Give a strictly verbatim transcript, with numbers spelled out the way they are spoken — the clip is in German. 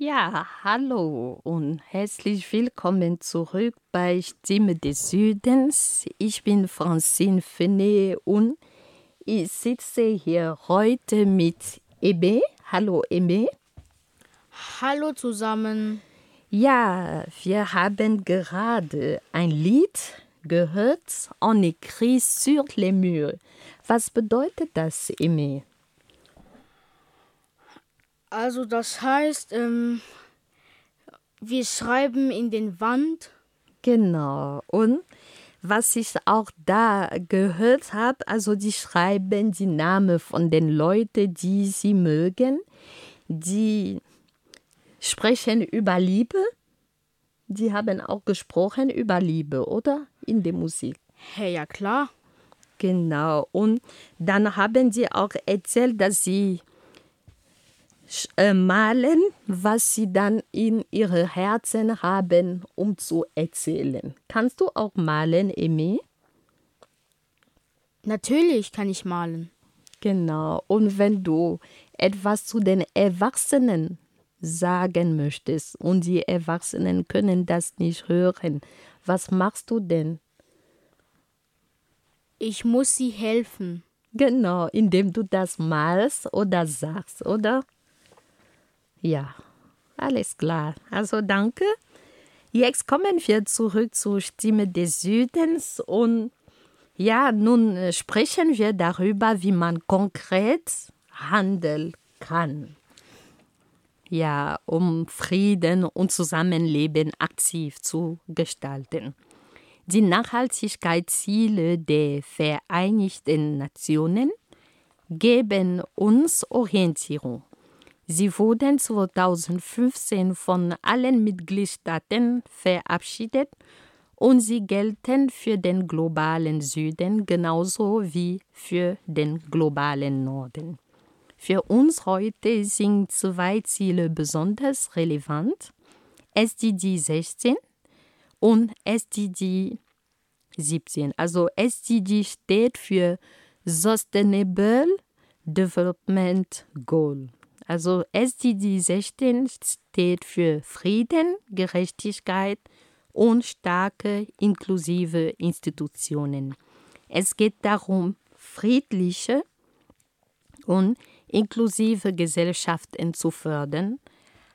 Ja, hallo und herzlich willkommen zurück bei Stimme des Südens. Ich bin Francine Fenet und ich sitze hier heute mit Ebe. Hallo Ebe. Hallo zusammen. Ja, wir haben gerade ein Lied gehört, On écrit sur les murs. Was bedeutet das, Ebe? Also das heißt, ähm, wir schreiben in den Wand. Genau. Und was ich auch da gehört habe, also die schreiben die Namen von den Leuten, die sie mögen. Die sprechen über Liebe. Die haben auch gesprochen über Liebe, oder? In der Musik. Hey, ja klar. Genau. Und dann haben sie auch erzählt, dass sie äh, malen, was sie dann in ihren Herzen haben, um zu erzählen. Kannst du auch malen, Emi? Natürlich kann ich malen. Genau. Und wenn du etwas zu den Erwachsenen sagen möchtest und die Erwachsenen können das nicht hören, was machst du denn? Ich muss sie helfen. Genau, indem du das malst oder sagst, oder? Ja, alles klar. Also danke. Jetzt kommen wir zurück zur Stimme des Südens und ja, nun äh, sprechen wir darüber, wie man konkret handeln kann. Ja, um Frieden und Zusammenleben aktiv zu gestalten. Die Nachhaltigkeitsziele der Vereinigten Nationen geben uns Orientierung. Sie wurden zweitausendfünfzehn von allen Mitgliedstaaten verabschiedet und sie gelten für den globalen Süden genauso wie für den globalen Norden. Für uns heute sind zwei Ziele besonders relevant: S D G sechzehn und S D G siebzehn. Also S D G steht für Sustainable Development Goal. Also S D G sechzehn steht für Frieden, Gerechtigkeit und starke, inklusive Institutionen. Es geht darum, friedliche und inklusive Gesellschaften zu fördern,